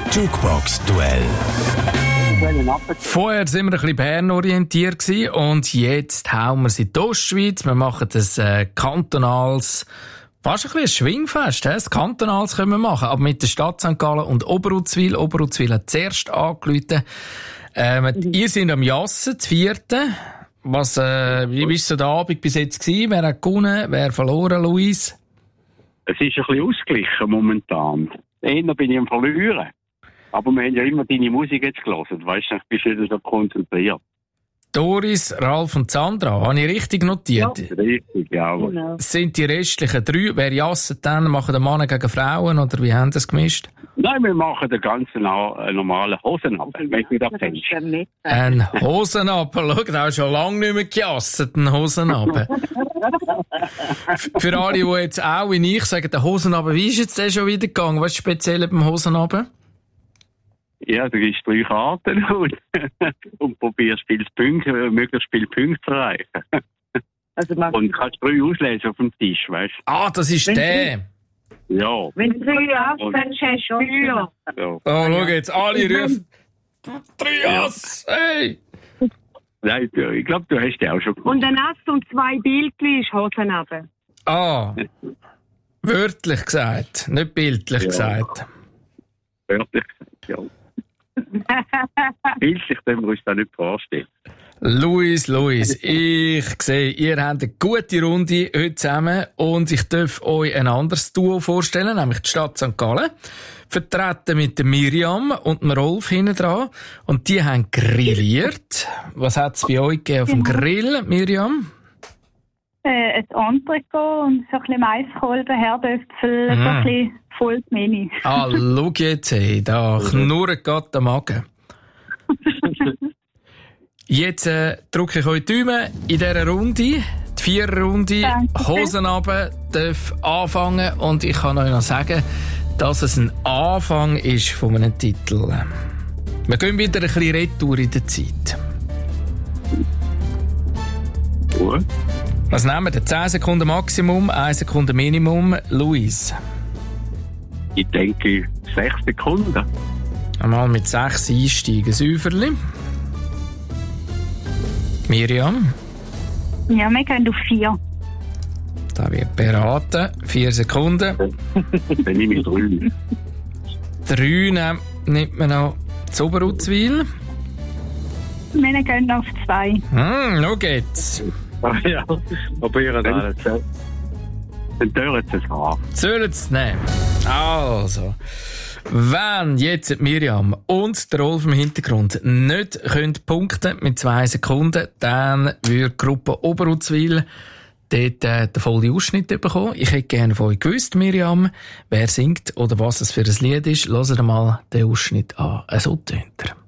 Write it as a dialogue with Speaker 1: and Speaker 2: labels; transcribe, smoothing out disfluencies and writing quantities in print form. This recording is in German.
Speaker 1: Jukebox-Duell.
Speaker 2: Vorher waren wir ein bisschen bernorientiert gewesen und jetzt hauen wir es in die Ostschweiz. Wir machen das kantonales, fast ein bisschen ein Schwingfest. Ein kantonales können wir machen, aber mit der Stadt St. Gallen und Oberuzwil. Oberuzwil hat zuerst angerufen. Ihr seid am Jassen, das 4. Wie war so der Abend bis jetzt gewesen? Wer hat gewonnen, wer verloren, Luis?
Speaker 3: Es ist ein bisschen ausgeglichen momentan. Eher bin ich am Verlieren. Aber wir haben ja immer deine Musik jetzt gehört. Weißt du, ich bin wieder so konzentriert.
Speaker 2: Doris, Ralf und Sandra, habe ich richtig notiert?
Speaker 3: Ja, richtig, ja. Genau.
Speaker 2: Sind die restlichen 3, wer jasset dann, machen den Mann gegen Frauen oder wie haben sie das gemischt?
Speaker 3: Nein, wir machen den ganzen normalen Hosenabend, wenn du das kennst.
Speaker 2: Ein Hosenabend, schau, da hast du schon lange nicht mehr gejasset, ein Hosenabend. Für alle, die jetzt auch wie ich sagen, der Hosenabend, wie ist jetzt der schon wieder gegangen? Was ist speziell beim Hosenabend?
Speaker 3: Ja, du gibst 3 Karten und probierst möglichst viele Punkte zu erreichen. Also und kannst 3 auslesen auf dem Tisch, weißt du?
Speaker 2: Ah, das ist der.
Speaker 3: Ja.
Speaker 4: Wenn du 3 hast, dann hast du 4.
Speaker 3: Ja.
Speaker 2: Oh, schau jetzt, alle rufen 3 Ass, hey!
Speaker 3: Nein, ich glaube, du hast den auch schon gemacht.
Speaker 4: Und ein Ass und 2 Bildchen ist Hosenabend.
Speaker 2: Ah, wörtlich gesagt, nicht bildlich gesagt.
Speaker 3: Wörtlich gesagt, ja. Bildlich können wir uns das nicht vorstellen.
Speaker 2: Luis, ich sehe, ihr habt eine gute Runde heute zusammen und ich darf euch ein anderes Duo vorstellen, nämlich die Stadt St. Gallen. Vertreten mit der Miriam und dem Rolf hinten dran. Und die haben grilliert. Was hat es bei euch gegeben auf dem Grill, Miriam?
Speaker 5: Ein Entrecot und so ein bisschen Maiskolben, Herdöpfel, so ein bisschen volles Menü.
Speaker 2: Ah, schau jetzt, hey, da knurrt gerade der Magen. Jetzt drücke ich euch die Daumen in dieser Runde. Die 4er-Runde, Hosen runter, darf anfangen. Und ich kann euch noch sagen, dass es ein Anfang ist von einem Titel. Wir gehen wieder ein bisschen retour in der Zeit.
Speaker 3: Gut.
Speaker 2: Was nehmen wir? 10 Sekunden Maximum, 1 Sekunde Minimum. Luis?
Speaker 3: Ich denke 6 Sekunden.
Speaker 2: Einmal mit 6 einsteigen. Säuferli? Miriam?
Speaker 5: Ja, wir gehen auf 4.
Speaker 2: Da wird beraten. 4 Sekunden.
Speaker 3: Dann nehme ich 3.
Speaker 2: 3 nimmt man noch zu Oberuzwil.
Speaker 5: Wir gehen auf 2.
Speaker 2: Schau geht's.
Speaker 3: Ja, probieren alles. Dann dürren sie es haben.
Speaker 2: Sollen sie es nehmen? Also, wenn jetzt Miriam und der Rolf im Hintergrund nicht punkten mit 2 Sekunden, dann würde die Gruppe Oberuzwil dort den vollen Ausschnitt bekommen. Ich hätte gerne von euch gewusst, Miriam, wer singt oder was es für ein Lied ist. Hört mal den Ausschnitt an. So tönt er.